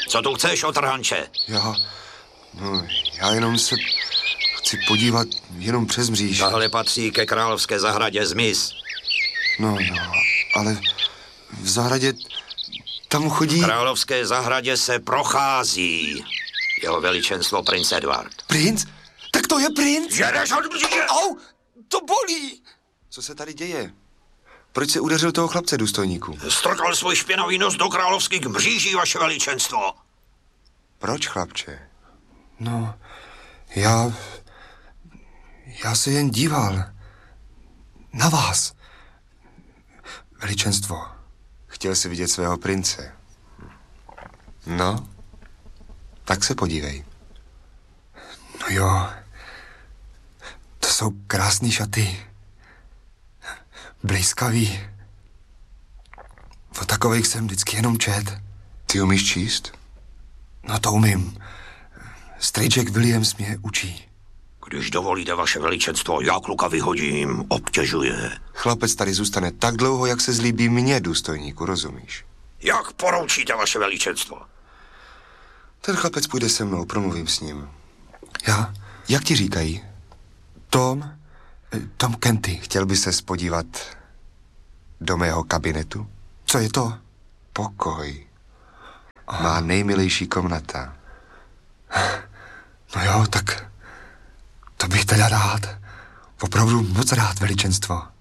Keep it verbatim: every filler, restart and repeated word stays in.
Co tu chceš, otrhanče? Já, no, já jenom se chci podívat jenom přes mříž. Tahle patří ke královské zahradě, zmiz. No, no, ale v zahradě tam chodí... V královské zahradě se prochází jeho veličenstvo princ Edward. Princ? Tak to je princ? Jedeš od mříže! Au, to bolí! Co se tady děje? Proč se udeřil toho chlapce, důstojníku? Strkal svůj špinavý nos do královských mříží, vaše veličenstvo. Proč, chlapče? No, já... Já se jen díval. Na vás. Veličenstvo. Chtěl si vidět svého prince. No, tak se podívej. No jo, to jsou krásný šaty. Blejskavý. O takových jsem vždycky jenom čet. Ty umíš číst? No to umím. Strejček Williams mě učí. Když dovolíte, vaše veličenstvo, já kluka vyhodím, obtěžuje. Chlapec tady zůstane tak dlouho, jak se zlíbí mně, důstojníku, rozumíš? Jak poroučíte, vaše veličenstvo? Ten chlapec půjde se mnou, promluvím s ním. Já? Jak ti říkají? Tom? Tom Kenty. Chtěl by ses podívat do mého kabinetu? Co je to? Pokoj. Má nejmilejší komnata. No jo, tak to bych teda rád. Opravdu moc rád, veličenstvo.